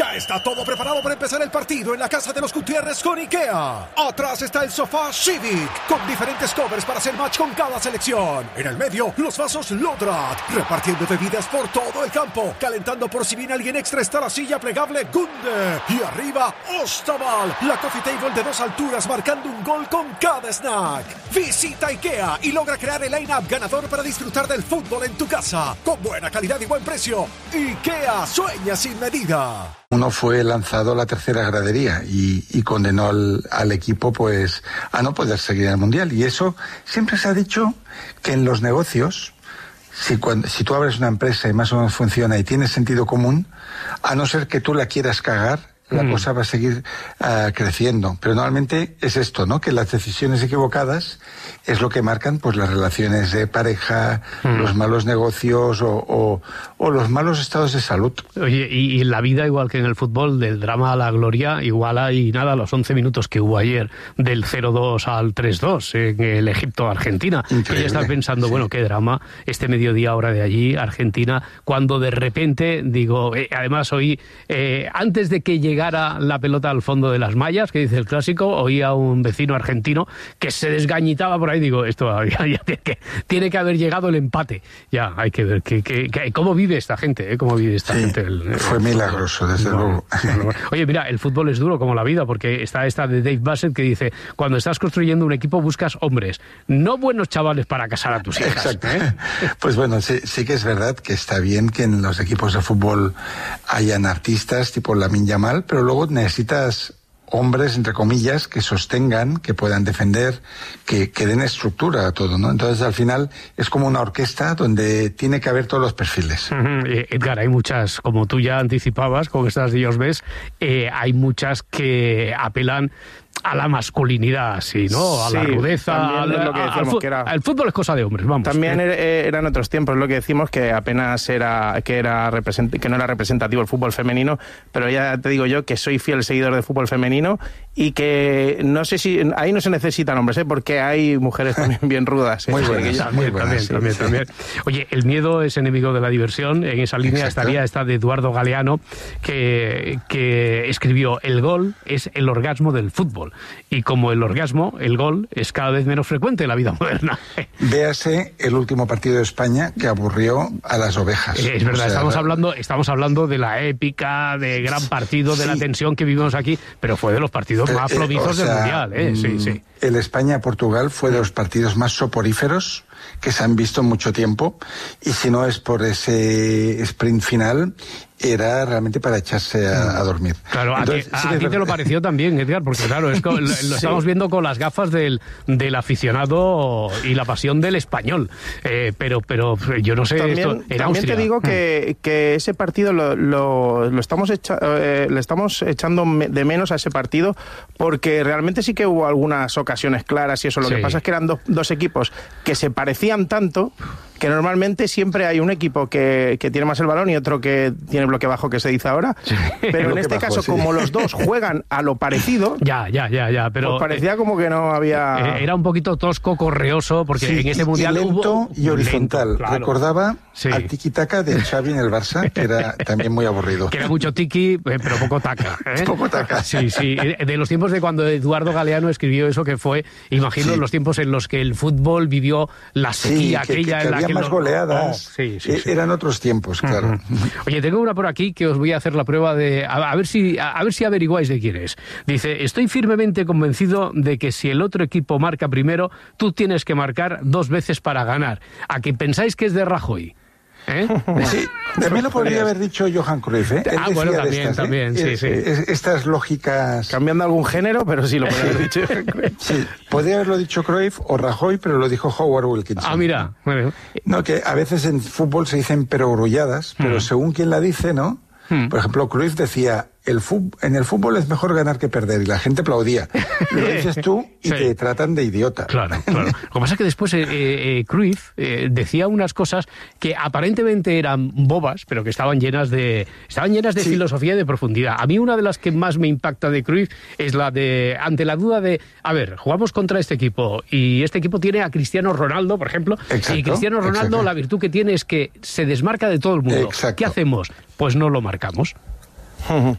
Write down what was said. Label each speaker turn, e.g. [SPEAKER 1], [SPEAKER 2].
[SPEAKER 1] Ya está todo preparado para empezar el partido en la casa de los Gutiérrez con IKEA. Atrás está el sofá Civic, con diferentes covers para hacer match con cada selección. En el medio, los vasos Lodrat, repartiendo bebidas por todo el campo. Calentando por si viene alguien extra está la silla plegable Gunde. Y arriba, Ostaval, la coffee table de 2 alturas marcando un gol con cada snack. Visita IKEA y logra crear el line-up ganador para disfrutar del fútbol en tu casa. Con buena calidad y buen precio. IKEA, sueña sin medida.
[SPEAKER 2] Uno fue lanzado a la tercera gradería y condenó al equipo pues a no poder seguir en el Mundial. Y eso siempre se ha dicho que en los negocios, si tú abres una empresa y más o menos funciona y tienes sentido común, a no ser que tú la quieras cagar, la cosa va a seguir creciendo. Pero normalmente es esto, ¿no? Que las decisiones equivocadas es lo que marcan pues las relaciones de pareja, los malos negocios o los malos estados de salud.
[SPEAKER 3] Oye, y en la vida, igual que en el fútbol, del drama a la gloria, igual hay nada, los 11 minutos que hubo ayer, del 0-2 al 3-2 en el Egipto-Argentina. Que ya estás pensando, sí, bueno, qué drama, este mediodía hora de allí, Argentina, cuando de repente, digo, además oí, antes de que llegara la pelota al fondo de las mallas, que dice el clásico, oí a un vecino argentino que se desgañitaba por ahí, digo, esto ya tiene que haber llegado el empate. Ya, hay que ver cómo vive esta gente, cómo vive esta gente.
[SPEAKER 2] Fue milagroso, desde luego.
[SPEAKER 3] Oye, mira, el fútbol es duro como la vida, porque está esta de Dave Bassett que dice, cuando estás construyendo un equipo buscas hombres, no buenos chavales para casar a tus hijas.
[SPEAKER 2] Exacto. Pues bueno, sí que es verdad que está bien que en los equipos de fútbol hayan artistas tipo Lamine Yamal, pero luego necesitas hombres, entre comillas, que sostengan, que puedan defender, que den estructura a todo, ¿no? Entonces, al final, es como una orquesta donde tiene que haber todos los perfiles.
[SPEAKER 3] Edgar, hay muchas, como tú ya anticipabas, con estas Dios ves, hay muchas que apelan a la masculinidad, sí, ¿no? A la rudeza.
[SPEAKER 4] Lo que decíamos, que era,
[SPEAKER 3] el fútbol es cosa de hombres, vamos.
[SPEAKER 4] También eran otros tiempos, lo que decimos, que apenas que no era representativo el fútbol femenino, pero ya te digo yo que soy fiel seguidor del fútbol femenino y que no sé si ahí no se necesitan hombres, porque hay mujeres también bien rudas.
[SPEAKER 2] Muy buenas,
[SPEAKER 3] también. Oye, el miedo es enemigo de la diversión. En esa línea estaría esta de Eduardo Galeano, que escribió: el gol es el orgasmo del fútbol. Y como el orgasmo, el gol, es cada vez menos frecuente en la vida moderna.
[SPEAKER 2] Véase el último partido de España que aburrió a las ovejas.
[SPEAKER 3] Es verdad, estamos hablando de la épica, de gran partido, de la tensión que vivimos aquí, pero fue de los partidos más plovizos del Mundial. Sí.
[SPEAKER 2] El España-Portugal fue de los partidos más soporíferos que se han visto en mucho tiempo, y si no es por ese sprint final, era realmente para echarse a dormir.
[SPEAKER 3] Claro, entonces, a ti te lo pareció también, Edgar, porque claro, lo estamos viendo con las gafas del aficionado y la pasión del español, pero yo no sé,
[SPEAKER 4] también,
[SPEAKER 3] esto era
[SPEAKER 4] también
[SPEAKER 3] Austria.
[SPEAKER 4] Te digo que ese partido le estamos echando de menos a ese partido, porque realmente sí que hubo algunas ocasiones claras y eso. Lo que pasa es que eran dos equipos que se parecían tanto que normalmente siempre hay un equipo que tiene más el balón y otro que tiene bloque bajo, que se dice ahora, pero en este caso, como los dos juegan a lo parecido,
[SPEAKER 3] ya, pero
[SPEAKER 4] pues parecía como que no había...
[SPEAKER 3] Era un poquito tosco, correoso, porque en ese Mundial
[SPEAKER 2] lento y horizontal.
[SPEAKER 3] Lento, claro.
[SPEAKER 2] Recordaba al tiki-taka de Xavi en el Barça, que era también muy aburrido.
[SPEAKER 3] Que era mucho tiki, pero poco taca.
[SPEAKER 2] Poco taca.
[SPEAKER 3] Sí. De los tiempos de cuando Eduardo Galeano escribió eso, que fue, imagino, los tiempos en los que el fútbol vivió la sequía aquella en la que
[SPEAKER 2] más goleadas. Eran otros tiempos, claro.
[SPEAKER 3] Oye, tengo una por aquí que os voy a hacer la prueba de... A ver si averiguáis de quién es. Dice: estoy firmemente convencido de que si el otro equipo marca primero, tú tienes que marcar 2 veces para ganar. ¿A que pensáis que es de Rajoy?
[SPEAKER 2] Sí, también lo podría haber dicho Johan Cruyff, ¿eh?
[SPEAKER 3] Bueno, también, sí.
[SPEAKER 2] Estas lógicas...
[SPEAKER 4] Cambiando algún género, pero sí lo podría haber dicho.
[SPEAKER 2] Sí, podría haberlo dicho Cruyff o Rajoy, pero lo dijo Howard Wilkinson.
[SPEAKER 3] Mira. Bueno.
[SPEAKER 2] No, que a veces en fútbol se dicen perogrulladas, pero según quien la dice, ¿no? Por ejemplo, Cruyff decía: en el fútbol es mejor ganar que perder, y la gente aplaudía. Lo dices tú y te tratan de idiota.
[SPEAKER 3] Claro. Lo que pasa es que después Cruyff decía unas cosas que aparentemente eran bobas, pero que estaban llenas de filosofía y de profundidad. A mí una de las que más me impacta de Cruyff es la de, ante la duda de, a ver, jugamos contra este equipo y este equipo tiene a Cristiano Ronaldo, por ejemplo, y Cristiano Ronaldo, la virtud que tiene es que se desmarca de todo el mundo. ¿Qué hacemos? Pues no lo marcamos.